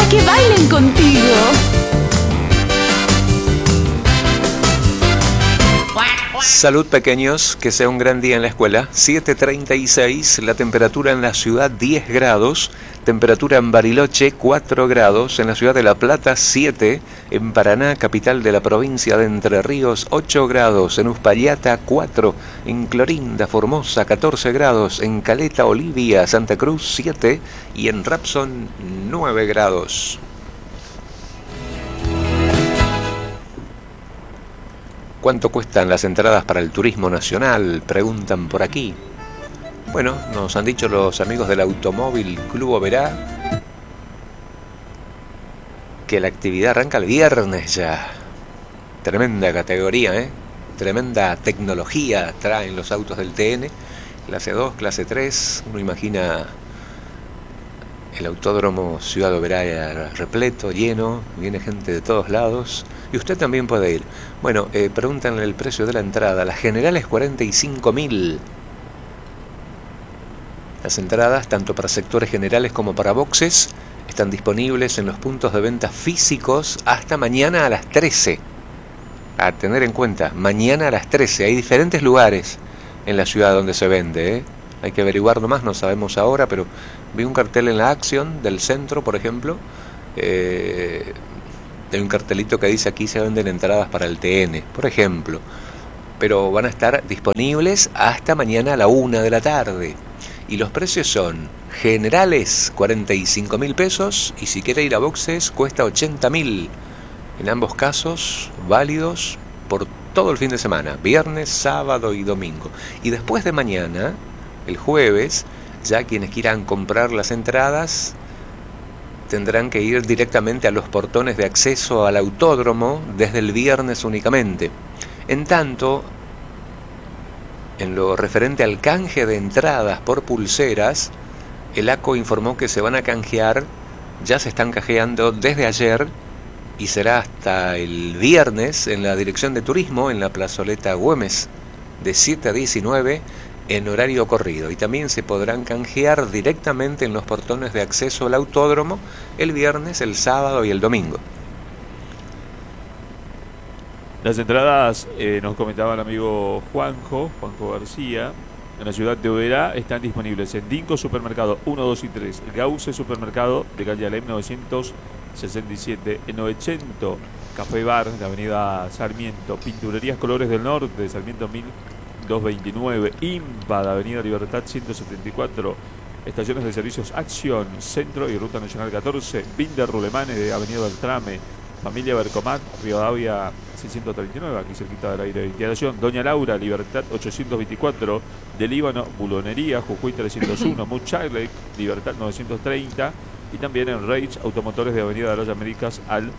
que bailen contigo. Salud, pequeños, que sea un gran día en la escuela. 7:36, la temperatura en la ciudad 10 grados, temperatura en Bariloche 4 grados, en la ciudad de La Plata 7, en Paraná, capital de la provincia de Entre Ríos 8 grados, en Uspallata 4, en Clorinda, Formosa 14 grados, en Caleta, Olivia, Santa Cruz 7 y en Rapson 9 grados. ¿Cuánto cuestan las entradas para el turismo nacional? Preguntan por aquí. Bueno, nos han dicho los amigos del Automóvil Club Oberá que la actividad arranca el viernes ya. Tremenda categoría, ¿eh? Tremenda tecnología traen los autos del TN. Clase 2, clase 3. Uno imagina el autódromo Ciudad Oberá repleto, lleno, viene gente de todos lados. Y usted también puede ir. Bueno, pregúntanle el precio de la entrada. La general es 45.000. Las entradas, tanto para sectores generales como para boxes, están disponibles en los puntos de venta físicos hasta mañana a las 13. A tener en cuenta, mañana a las 13. Hay diferentes lugares en la ciudad donde se vende, ¿eh? Hay que averiguar nomás, no sabemos ahora, pero vi un cartel en la Action del centro, por ejemplo. Hay un cartelito que dice aquí se venden entradas para el TN, por ejemplo. Pero van a estar disponibles hasta mañana a la 1 de la tarde. Y los precios son generales 45.000 pesos y si quiere ir a boxes cuesta 80.000. En ambos casos válidos por todo el fin de semana, viernes, sábado y domingo. Y después de mañana, el jueves, ya quienes quieran comprar las entradas tendrán que ir directamente a los portones de acceso al autódromo desde el viernes únicamente. En tanto, en lo referente al canje de entradas por pulseras, el ACO informó que se van a canjear, ya se están canjeando desde ayer y será hasta el viernes en la Dirección de Turismo, en la Plazoleta Güemes, de 7 a 19 en horario corrido. Y también se podrán canjear directamente en los portones de acceso al autódromo el viernes, el sábado y el domingo. Las entradas, nos comentaba el amigo Juanjo García, en la ciudad de Oberá, están disponibles en Dinco Supermercado 1, 2 y 3, Gauce Supermercado de calle Alem 967, en 900 Café Bar de avenida Sarmiento, Pinturerías Colores del Norte de Sarmiento 1229, IMPA de avenida Libertad 174, estaciones de servicios Acción, Centro y Ruta Nacional 14, Binder Rulemane de avenida Beltrame, Familia Bercomat, Rivadavia 639, aquí cerquita del aire de ventilación, Doña Laura, Libertad 824, de Líbano, Bulonería, Jujuy 301, Muchайлek, Libertad 930, y también en Reich, Automotores de avenida de las Américas al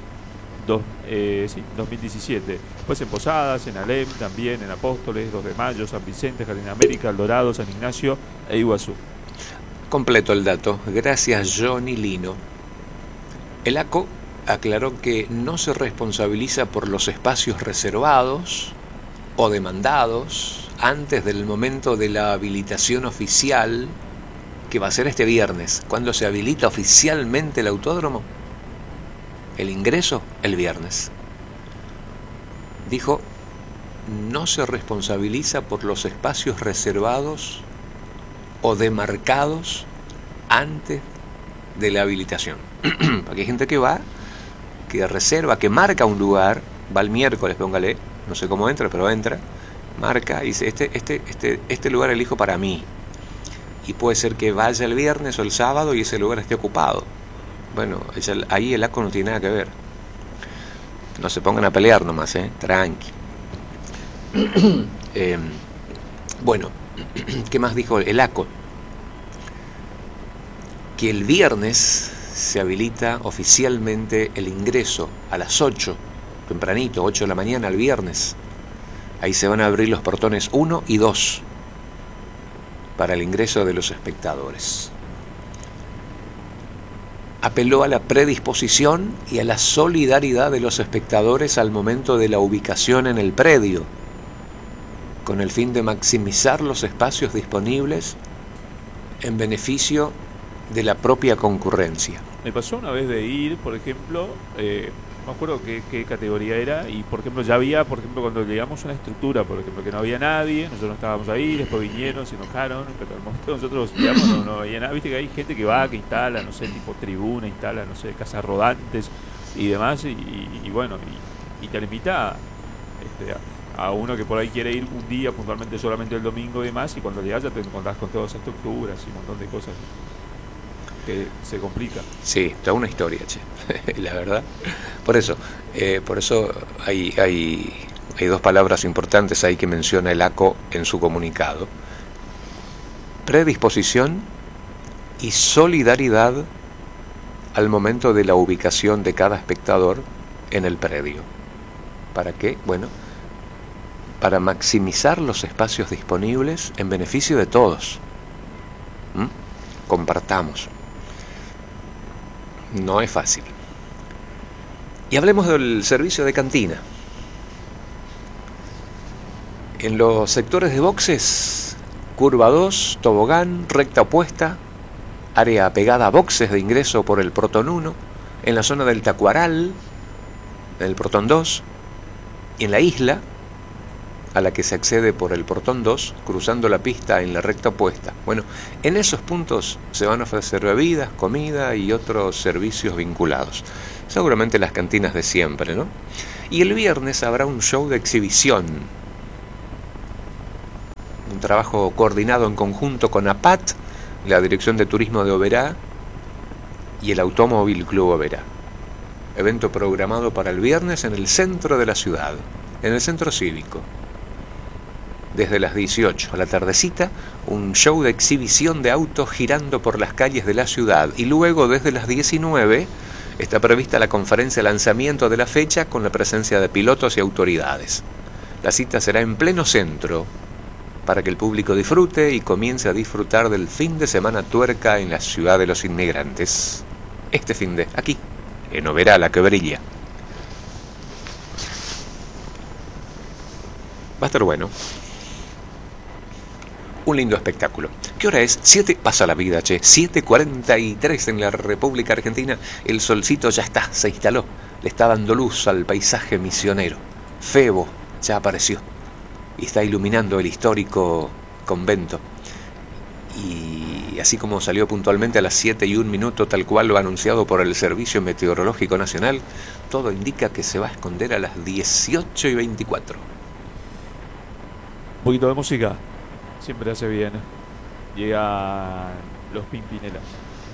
2017. Pues en Posadas, en Alem, también en Apóstoles, 2 de Mayo, San Vicente, Jardín América, El Dorado, San Ignacio e Iguazú. Completo el dato. Gracias, Johnny Lino. El ACO aclaró que no se responsabiliza por los espacios reservados o demandados antes del momento de la habilitación oficial, que va a ser este viernes, cuando se habilita oficialmente el autódromo. El ingreso el viernes. Dijo, no se responsabiliza por los espacios reservados o demarcados antes de la habilitación. Porque hay gente que va, que reserva, que marca un lugar, va el miércoles, póngale, no sé cómo entra, pero entra, marca y dice, este lugar elijo para mí. Y puede ser que vaya el viernes o el sábado y ese lugar esté ocupado. Bueno, ahí el ACO no tiene nada que ver. No se pongan a pelear nomás, tranqui. Bueno, ¿qué más dijo el ACO? Que el viernes se habilita oficialmente el ingreso a las 8, tempranito, 8 de la mañana el viernes. Ahí se van a abrir los portones 1 y 2 para el ingreso de los espectadores. Apeló a la predisposición y a la solidaridad de los espectadores al momento de la ubicación en el predio, con el fin de maximizar los espacios disponibles en beneficio de la propia concurrencia. Me pasó una vez de ir, por ejemplo, no me acuerdo qué categoría era, y por ejemplo ya había, por ejemplo, cuando llegamos a una estructura, por ejemplo, que no había nadie, nosotros no estábamos ahí, después vinieron, se enojaron, pero al momento que nosotros llegamos no había nada, viste que hay gente que va, que instala, no sé, tipo tribuna, instala, no sé, casas rodantes y demás, y bueno, y te limita a uno que por ahí quiere ir un día puntualmente solamente el domingo y demás, y cuando llegas ya te encontrás con todas esas estructuras y un montón de cosas que se complica. Sí, toda una historia, che. La verdad. Por eso hay dos palabras importantes ahí que menciona el ACO en su comunicado: predisposición y solidaridad al momento de la ubicación de cada espectador en el predio. ¿Para qué? Bueno, para maximizar los espacios disponibles en beneficio de todos. Compartamos. No es fácil. Y hablemos del servicio de cantina. En los sectores de boxes, curva 2, tobogán, recta opuesta, área pegada a boxes de ingreso por el portón 1, en la zona del Tacuaral, en el portón 2, y en la isla, a la que se accede por el portón 2, cruzando la pista en la recta opuesta. Bueno, en esos puntos se van a ofrecer bebidas, comida y otros servicios vinculados. Seguramente las cantinas de siempre, ¿no? Y el viernes habrá un show de exhibición. Un trabajo coordinado en conjunto con APAT, la Dirección de Turismo de Oberá y el Automóvil Club Oberá. Evento programado para el viernes en el centro de la ciudad, en el centro cívico. Desde las 18 a la tardecita, un show de exhibición de autos girando por las calles de la ciudad, y luego desde las 19 está prevista la conferencia de lanzamiento de la fecha con la presencia de pilotos y autoridades. La cita será en pleno centro para que el público disfrute y comience a disfrutar del fin de semana tuerca en la ciudad de los inmigrantes. Este fin de aquí, en Oberá, la que brilla. Va a estar bueno. Un lindo espectáculo. ¿Qué hora es? 7, pasa la vida, che. 7:43 en la República Argentina. El solcito ya está, se instaló. Le está dando luz al paisaje misionero. Febo ya apareció y está iluminando el histórico convento. Y así como salió puntualmente a las 7:01, tal cual lo ha anunciado por el Servicio Meteorológico Nacional, todo indica que se va a esconder a las 18:24. Un poquito de música siempre hace bien. Llegan los Pimpinelas.